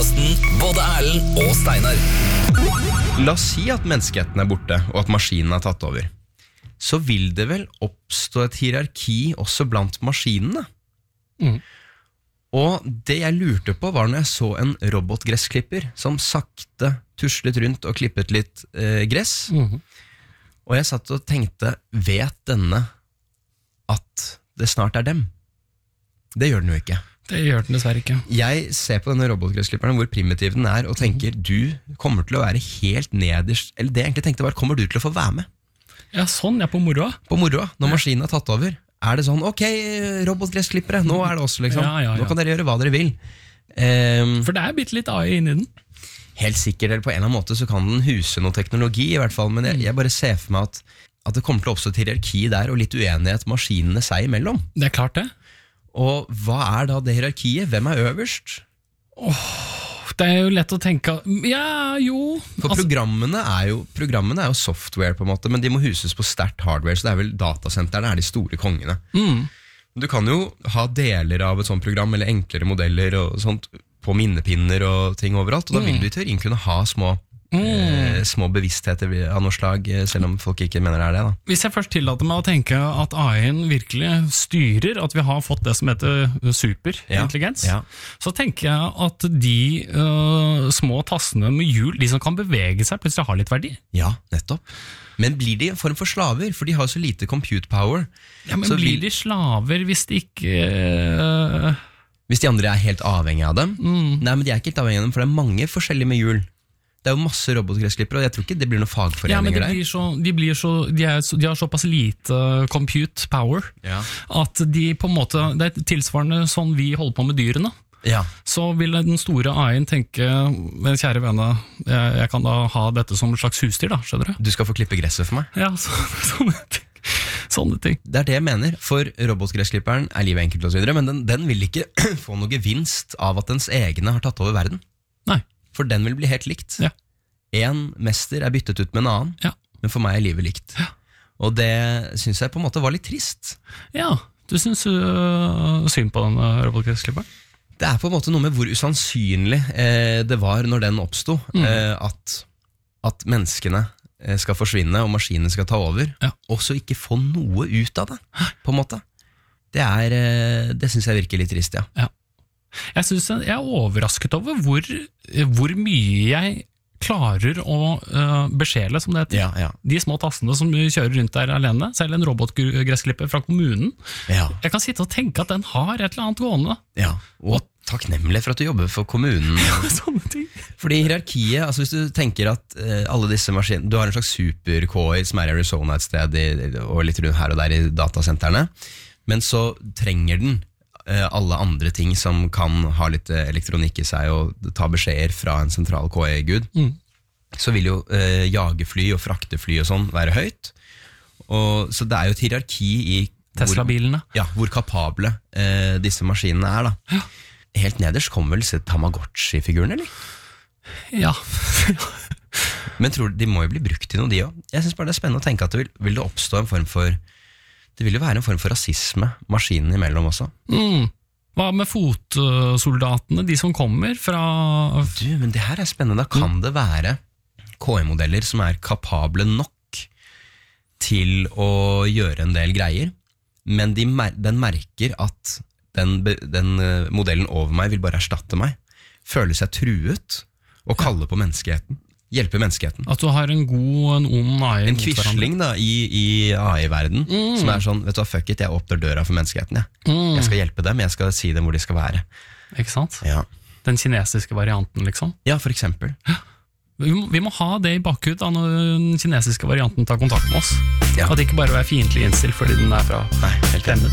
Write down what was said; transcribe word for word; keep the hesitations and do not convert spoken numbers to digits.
podcasten Både Erlend og Steinar. La oss si at menneskeheten er borte, og at maskinen har tatt over. Så vil det vel oppstå et hierarki også blant maskinene. Mm. Og det jeg lurte på var når jeg så en robotgressklipper som sakte tuslet rundt og klippet litt eh, gress. Mm. Og jeg satt og tenkte, vet denne at det snart er dem? Det gjør den jo ikke. Det gjør den dessverre ikke. Jeg ser på denne robotgressklipperen hvor primitiv den er, og tenker, du kommer til å være helt nederst, eller det jeg egentlig tenkte var, kommer du til å få være med? Ja, sånn, jeg er på moroa. På moroa, når maskinen har tatt over. Er det sånn, ok, robotgressklippere, nå er det oss liksom. Ja, ja, ja. Nå kan dere gjøre hva dere vil. Um, For det er bitt litt A I inn i den. Helt sikkert, eller på en eller annen måte så kan den huse noe teknologi i hvert fall, men jeg, jeg bare ser for meg at, at det kommer til å oppstå et hierarki der, og litt uenighet maskinene seg imellom. Det er klart det. Og hva er da det hierarkiet? Hvem er øverst? Åh, det er jo lett å tenke, ja, jo. For altså, programmene, er jo, programmene er jo software på en måte, men de må huses på sterkt hardware, så det er vel datasentrene er de store kongene. Mm. Du kan jo ha deler av et sånt program, eller enklere modeller og sånt, på minnepinner og ting overalt, og da vil du i teorien kunne ha små, mm. eh, små bevisstheter av noe slag, selv om folk ikke mener det er det. Da. Hvis jeg først tillater meg å tenke at A I-en virkelig styrer, at vi har fått det som heter superintelligens, ja, ja. så tenker jeg at de uh, små tassene med hjul, de som kan bevege seg, plutselig har litt verdi. Ja, nettopp. Men blir de en form for slaver? For de har så lite compute power. Ja, men så blir vil... de slaver hvis de ikke... Uh... Hvis de andre er helt avhengige av dem? Mm. Nei, men de er ikke helt avhengige av dem, for det er mange forskjellige med hjul. Det er jo masse robotgressklippere, og jeg tror ikke det blir noen fagforeninger ja, men de der. blir så, de, blir så, de, er, de har såpass lite compute power, ja. at de på en måte, det er tilsvarende sånn vi holder på med dyrene. Ja. Så vil den store A I-en tenke, men kjære vene, jeg, jeg kan da ha dette som et slags husdyr da, skjønner du? Du skal få klippe gresset for meg? Ja, så, sånne ting. Sånne ting. Det er det jeg mener, for robotgressklipperen er livet enkelt og så videre, men den, den vil ikke få noe gevinst av at dens egne har tatt over verden. Nei. For den vil bli helt likt. Ja. En mester er byttet ut med en annen, ja. men for meg er livet likt. Ja. Og det synes jeg på en måte var litt trist. Ja, du synes uh, synd på den uh, robotgressklipperen? Det er på en måte noe med hvor usannsynlig eh, det var når den oppstod, mm. eh, at, at menneskene skal forsvinne, og maskinene skal ta over, ja. og så ikke få noe ut av det, på en måte. Det, er, det synes jeg virker litt trist, ja. ja. Jeg, synes jeg er overrasket over hvor, hvor mye jeg klarer å uh, besjele, som det heter. Ja, ja. De små tassene som kjører rundt der alene, selv en robotgressklipper fra kommunen. Ja. Jeg kan sitte og tenke at den har et eller annet gående. Ja, og takknemlig for at du jobber for kommunen. Ja, sånne ting. Fordi hierarkiet, altså hvis du tenker at uh, alle disse maskinene, du har en slags super-K I som er i Arizona et sted, i, og litt rundt her og der i datasentrene, men så trenger den uh, alle andre ting som kan ha litt uh, elektronikk i seg og ta beskjeder fra en sentral K I-gud. Mm. Så vil jo uh, jagefly og fraktefly og sånn være høyt, og, så det er jo et hierarki i Tesla-bilene. Ja, hvor kapable uh, disse maskinene er da. Ja. Helt nederst kommer vel disse Tamagotchi-figuren, eller? Ja. Men tror du, de må jo bli brukt til noe, de også? Jeg synes bare det er spennende å tenke at det vil, vil det oppstå en form for, det vil jo være en form for rasisme, maskinen imellom også. Mm. Hva med fotsoldatene, de som kommer fra... Du, men det her er spennende. Da kan mm. det være K I-modeller som er kapable nok til å gjøre en del greier, men de, den merker at Den, den modellen over meg vil bare erstatte meg, føle seg truet og kalle på menneskeheten, hjelpe menneskeheten. At du har en god, en ond A I. En quisling da, i, i A I-verden, mm. som er sånn, vet du hva, fuck it, jeg åpner døra for menneskeheten, jeg. Mm. Jeg skal hjelpe dem, jeg skal si dem hvor de skal være. Ikke sant? Ja. Den kinesiske varianten, liksom. Ja, for eksempel. Ja. Vi må, vi må ha det i bakhud da når den kinesiske varianten tar kontakt med oss. Ja. At det ikke bare er fiendtlig innstilt fordi den er fra Nei, helt enig.